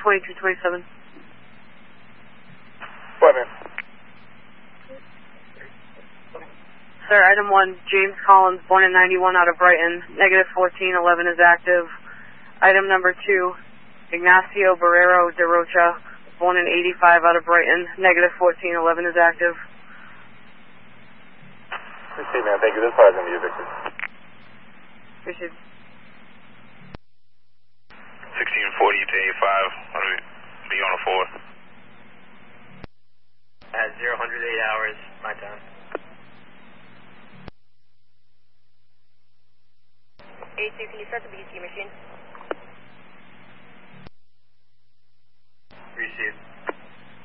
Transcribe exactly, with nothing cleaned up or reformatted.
twenty-two twenty-seven. What, man? Sir, item one, James Collins, born in ninety-one, out of Brighton, negative fourteen eleven is active. Item number two, Ignacio Barrero de Rocha, born in eighty-five, out of Brighton, negative fourteen eleven is active. Appreciate, man. Thank you. This fire's going to be a victory. Appreciate. sixteen forty to eighty-five. What do we be on a four? At zero one hundred eight hours, my time. A two, can you start the B C machine?